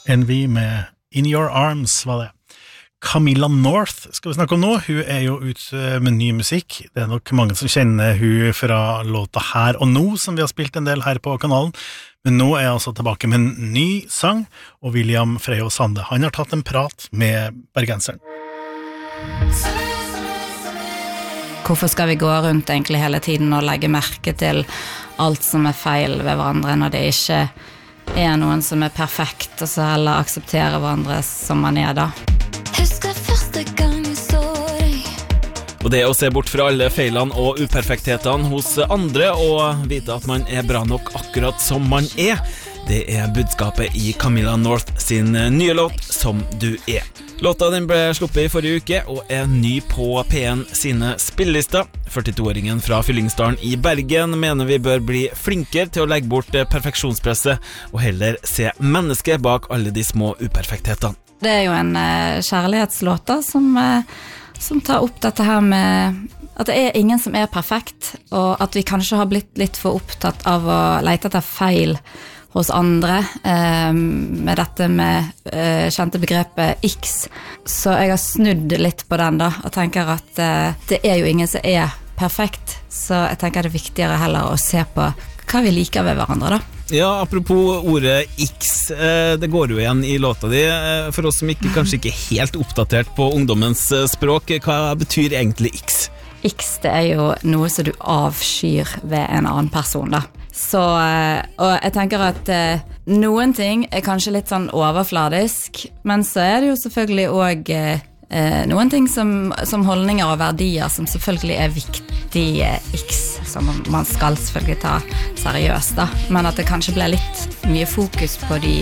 Envy med In Your Arms var det. Camilla North skal vi snakke om nå. Hun jo ute med ny musikk. Det nok mange som kjenner hun fra låta Her og Nå, som vi har spilt en del her på kanalen. Men nå jeg altså tilbake med en ny sang, og William Freyå Sande, han har tatt en prat med bergenseren. Hvorfor skal vi gå rundt egentlig hele tiden og legge merke til alt som feil ved hverandre, når det ikke noen som perfekt, og så heller akseptere hverandre som man da? Husker første gang jeg så deg. Og det å se bort fra alle feilene og uperfekthetene hos andre og vite at man bra nok akkurat som man det budskapet i Camilla North sin nye låt Som du Låta den ble sluppet i forrige uke og ny på P1 sine spillelister. 42-åringen fra Fyllingsdalen i Bergen mener vi bør bli flinkere til å legge bort perfeksjonspresset og heller se mennesket bak alle de små uperfekthetene. Det jo en kjærlighetslåt da, som tar opp dette her med at det ingen som perfekt, og at vi kanskje har blitt litt for opptatt av å lete etter feil hos andre med dette med kjente begrepet X. Så jeg har snudd litt på den da, og tenker at det jo ingen som perfekt, så jeg tenker det viktigere heller å se på hva vi liker ved hverandre da. Ja, apropos ordet X, det går jo igjen i låta di. For oss som kanskje ikke helt oppdatert på ungdommens språk, hva betyr egentlig X? X, det jo noe som du avskyr ved en annen person da. Så, og jeg tenker at noen ting kanskje litt sånn overfladisk, men så det jo selvfølgelig også noen ting som holdninger og verdier som selvfølgelig viktig X, som man skal selvfølgelig ta seriøst da, men at det kanskje ble litt mye fokus på de